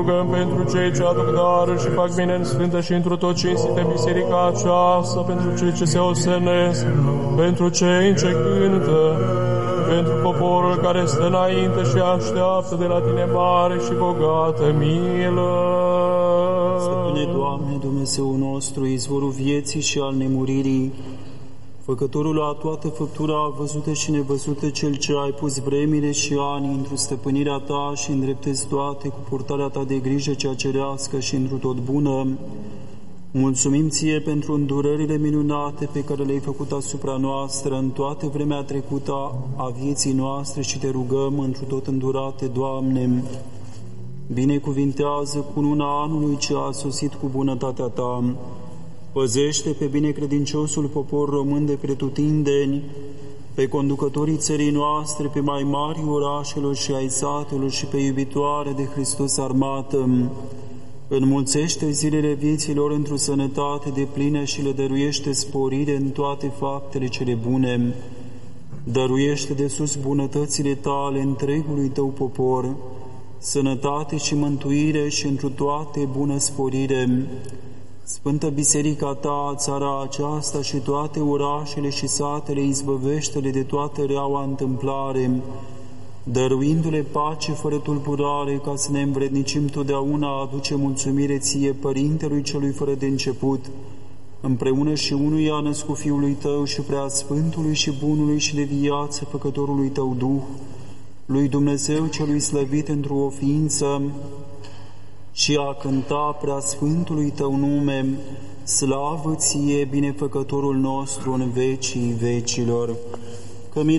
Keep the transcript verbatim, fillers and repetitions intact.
Rugăm pentru cei ce aduc daruri și fac bine în sfântă și întru tot cinstite biserica aceasta, pentru cei ce se ostenesc, pentru cei ce cântă, pentru poporul care stă înainte și așteaptă de la tine mare și bogată milă. Stăpâne, Doamne, Dumnezeu nostru, izvorul vieții și al nemuririi, Făcătorul la toată făptura văzută și nevăzută, Cel ce ai pus vremile și ani într-o stăpânirea Ta și îndreptezi toate cu purtarea Ta de grijă cea cerească și într-o tot bună, mulțumim Ție pentru îndurările minunate pe care le-ai făcut asupra noastră în toată vremea trecută a vieții noastre și Te rugăm într-o tot îndurate, Doamne, binecuvintează cununa anului ce a sosit cu bunătatea Ta. Păzește pe binecredinciosul popor român de pretutindeni, pe conducătorii țării noastre, pe mai mari orașelor și ai satelor și pe iubitoare de Hristos armată. Înmulțește zilele vieților într-o sănătate de plină și le dăruiește sporire în toate faptele cele bune. Dăruiește de sus bunătățile Tale întregului Tău popor, sănătate și mântuire și întru toate bună sporire. Sfântă Biserica Ta, țara aceasta și toate orașele și satele, izbăvește-le de toată reaua întâmplare, dăruindu-le pace fără tulburare, ca să ne învrednicim totdeauna a aduce mulțumire Ție, Părintelui Celui fără de început, împreună și unuia născut Fiului Tău și Preasfântului și Bunului și de viață Făcătorului Tău Duh, lui Dumnezeu Celui slăvit într-o o ființă, și a cânta Preasfântului Tău nume, slavă Ție, binefăcătorul nostru în vecii vecilor.